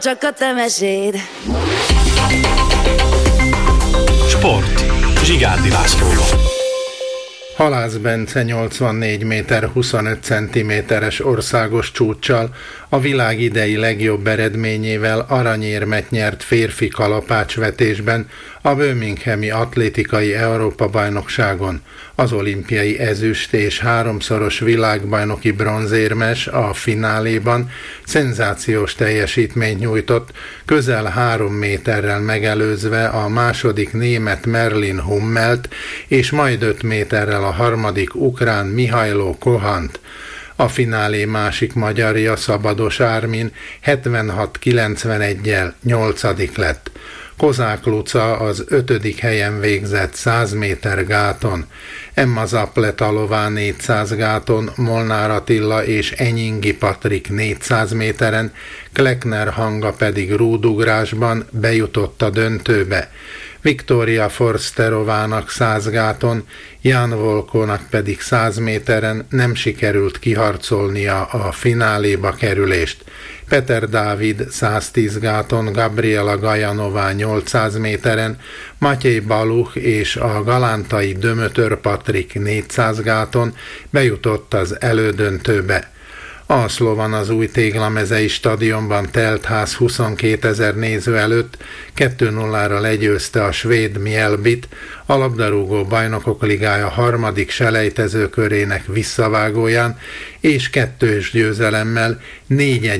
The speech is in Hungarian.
Csak a te meséd. Sport. Zsigánti Lászlóval. Halász Bence 84 méter 25 cm-es országos csúccsal, a világ idei legjobb eredményével aranyérmet nyert férfi kalapácsvetésben a Birminghami atlétikai Európa-bajnokságon. Az olimpiai ezüst és 3-szoros világbajnoki bronzérmes a fináléban szenzációs teljesítményt nyújtott, közel 3 méterrel megelőzve a második német Merlin Hummelt és majd 5 méterrel a harmadik ukrán Mihajlo Kohant. A finálé másik magyarja, Szabados Ármin 76-91-jel 8. lett. Kozák Luca az 5. helyen végzett 100 méter gáton. Emma Zapletalová 400 gáton, Molnár Attila és Enyingi Patrik 400 méteren, Kleckner Hanga pedig rúdugrásban bejutott a döntőbe. Viktória Forsterovának 100 gáton, Jan Volkónak pedig 100 méteren nem sikerült kiharcolnia a fináléba kerülést. Peter Dávid 110 gáton, Gabriela Gajanová 800 méteren, Matyej Baluch és a galántai Dömötör Patrik 400 gáton bejutott az elődöntőbe. Alszlóban az új Téglamezei stadionban telt ház 22 000 néző előtt 2-0-ra legyőzte a svéd Mjällbyt, a labdarúgó bajnokok ligája harmadik selejtezőkörének visszavágóján, és 2-2 győzelemmel 4-1